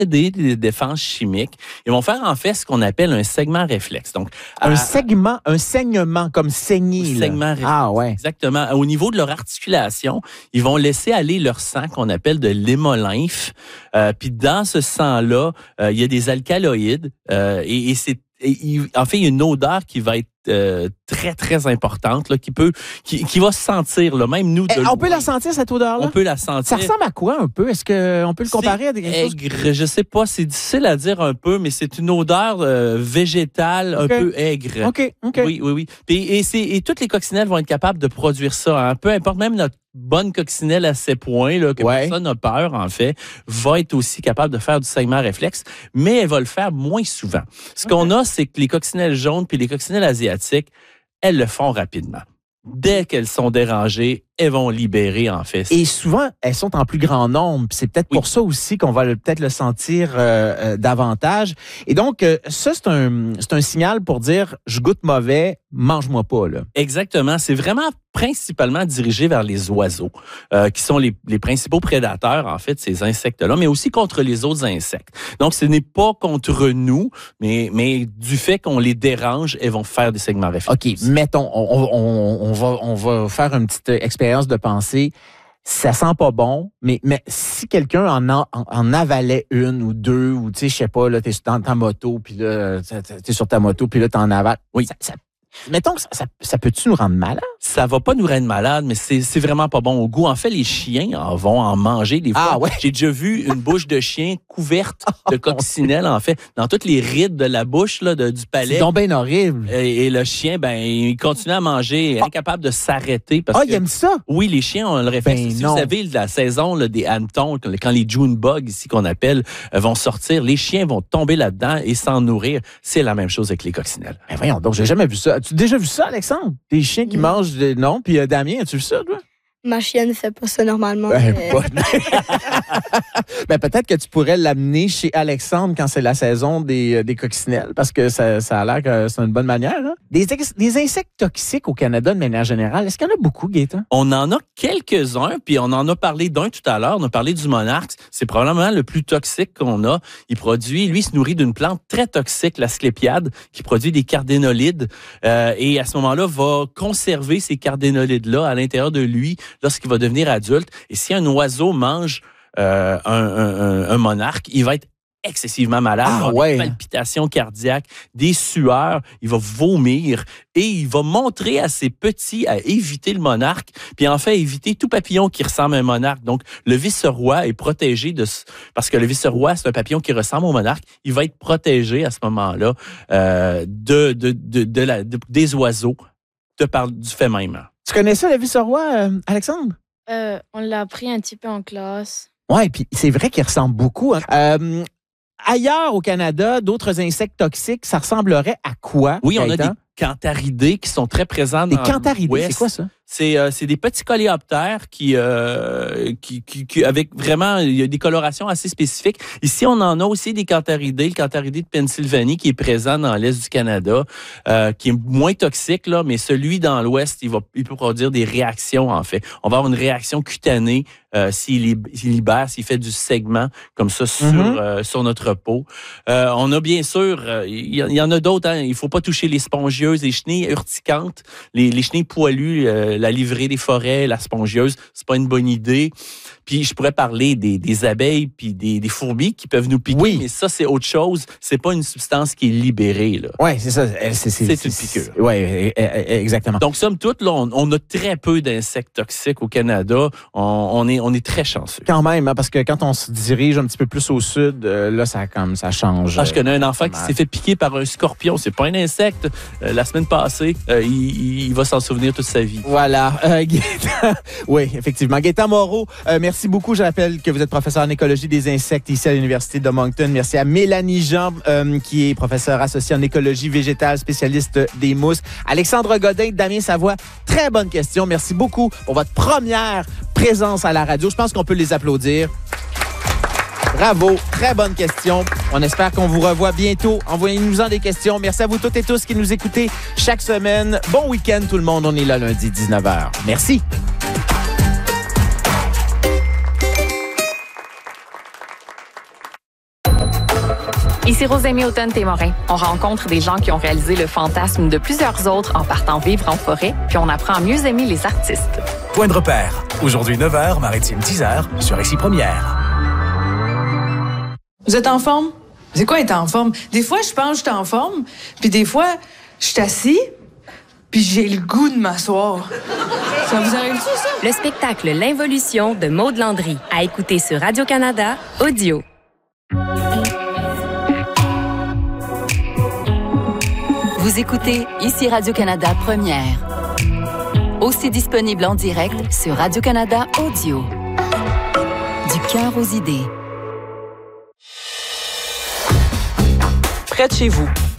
des défenses chimiques. Ils vont faire en fait ce qu'on appelle un segment réflexe. Donc, un saignement comme saigner. Segment réflexe. Ah ouais. Exactement. Au niveau de leur articulation, ils vont laisser aller leur sang qu'on appelle de l'hémolymphe. Puis dans ce sang-là, il y a des alcaloïdes et en fait, il y a une odeur qui va être très, très importante, là, qui va se sentir, là, même nous. On peut la sentir, cette odeur-là? On peut la sentir. Ça ressemble à quoi, un peu? Est-ce qu'on peut le comparer à des choses? Je sais pas, c'est difficile à dire un peu, mais c'est une odeur végétale un peu aigre. OK. Oui. Et toutes les coccinelles vont être capables de produire ça. Hein. Peu importe, même notre bonne coccinelle à ces points, là, que personne n'a peur, en fait, va être aussi capable de faire du saignement réflexe, mais elle va le faire moins souvent. Ce qu'on a, c'est que les coccinelles jaunes puis les coccinelles asiatiques, elles le font rapidement. Dès qu'elles sont dérangées, elles vont libérer, en fait. Et souvent, elles sont en plus grand nombre. C'est peut-être pour ça aussi qu'on va peut-être le sentir davantage. Et donc, ça, c'est un signal pour dire, je goûte mauvais, mange-moi pas, là. Exactement. C'est vraiment principalement dirigé vers les oiseaux, qui sont les principaux prédateurs, en fait, de ces insectes-là, mais aussi contre les autres insectes. Donc, ce n'est pas contre nous, mais du fait qu'on les dérange, elles vont faire des segments réflexes. OK, mettons, on va faire une petite expérience de pensée. Ça sent pas bon, mais si quelqu'un en avalait une ou deux, ou tu sais, je sais pas, là, t'es dans ta moto, puis là, t'es sur ta moto, puis là, t'en avales. Oui. Mettons que ça peut-tu nous rendre malade? Ça va pas nous rendre malade, mais c'est vraiment pas bon au goût. En fait, les chiens vont en manger des fois. Ah ouais? J'ai déjà vu une bouche de chien couverte de coccinelle, en fait, dans toutes les rides de la bouche là, du palais. C'est donc bien horrible. Et le chien, il continue à manger, incapable de s'arrêter. Il aime ça? Oui, les chiens ont le réflexe. Si vous savez, la saison là, des hannetons, quand les June bugs, ici qu'on appelle, vont sortir, les chiens vont tomber là-dedans et s'en nourrir. C'est la même chose avec les coccinelles. Mais voyons donc, j'ai jamais vu ça. As-tu déjà vu ça, Alexandre? Des chiens qui mangent des... Non? Puis Damien, as-tu vu ça, toi? Ma chienne ne fait pas ça normalement. Peut-être que tu pourrais l'amener chez Alexandre quand c'est la saison des coccinelles, parce que ça a l'air que c'est une bonne manière. Hein? Des insectes toxiques au Canada, de manière générale, est-ce qu'il y en a beaucoup, Gaëtan? On en a quelques-uns, puis on en a parlé d'un tout à l'heure. On a parlé du monarque. C'est probablement le plus toxique qu'on a. Il se nourrit d'une plante très toxique, la sclépiade, qui produit des cardénolides. Et à ce moment-là, va conserver ces cardénolides-là à l'intérieur de lui lorsqu'il va devenir adulte. Et si un oiseau mange un monarque, il va être excessivement malade, des palpitations cardiaques, des sueurs, il va vomir et il va montrer à ses petits à éviter le monarque, puis en fait éviter tout papillon qui ressemble à un monarque. Donc le vice-roi est protégé parce que le vice-roi, c'est un papillon qui ressemble au monarque, il va être protégé à ce moment-là des oiseaux du fait même. Tu connais ça, le vice-roi, Alexandre? On l'a appris un petit peu en classe. Oui, puis c'est vrai qu'il ressemble beaucoup. Hein. Ailleurs au Canada, d'autres insectes toxiques, ça ressemblerait à quoi? Oui, on a des cantharidés qui sont très présents dans l'Ouest. Des cantharidés, c'est quoi ça? C'est des petits coléoptères qui avec vraiment, il y a des colorations assez spécifiques. Ici, on en a aussi des cantharidés, le cantharidé de Pennsylvanie qui est présent dans l'Est du Canada, qui est moins toxique, là, mais celui dans l'Ouest, il peut produire des réactions, en fait. On va avoir une réaction cutanée s'il libère, s'il fait du segment comme ça sur notre peau. On a bien sûr, il y en a d'autres, hein, il faut pas toucher les spongieuses, les chenilles urticantes, les chenilles poilues, la livrée des forêts, la spongieuse, c'est pas une bonne idée. Puis je pourrais parler des abeilles puis des fourmis qui peuvent nous piquer, mais ça, c'est autre chose. C'est pas une substance qui est libérée, là. Oui, c'est ça. C'est une piqûre. Oui, exactement. Donc, somme toute, là, on a très peu d'insectes toxiques au Canada. On est très chanceux. Quand même, hein, parce que quand on se dirige un petit peu plus au sud, là, ça change. Je connais un enfant qui s'est fait piquer par un scorpion. C'est pas un insecte. La semaine passée, il va s'en souvenir toute sa vie. Voilà. Gaëtan, oui, effectivement. Gaëtan Moreau, merci beaucoup. Je rappelle que vous êtes professeur en écologie des insectes ici à l'Université de Moncton. Merci à Mélanie Jean, qui est professeure associée en écologie végétale, spécialiste des mousses. Alexandre Godin, Damien Savoie, très bonne question. Merci beaucoup pour votre première présence à la radio. Je pense qu'on peut les applaudir. Bravo, très bonne question. On espère qu'on vous revoit bientôt. Envoyez-nous-en des questions. Merci à vous toutes et tous qui nous écoutez chaque semaine. Bon week-end tout le monde. On est là lundi 19h. Merci. Ici Rosémie Automne-Témorin. On rencontre des gens qui ont réalisé le fantasme de plusieurs autres en partant vivre en forêt, puis on apprend à mieux aimer les artistes. Point de repère. Aujourd'hui 9h, Maritime 10h, sur Ici Première. Vous êtes en forme? C'est quoi être en forme? Des fois, je pense que je suis en forme, puis des fois, je suis assis, puis j'ai le goût de m'asseoir. Ça vous arrive-tu, ça? Le spectacle L'Involution de Maud Landry, à écouter sur Radio-Canada Audio. Vous écoutez Ici Radio-Canada Première. Aussi disponible en direct sur Radio-Canada Audio. Du cœur aux idées. Près de chez vous,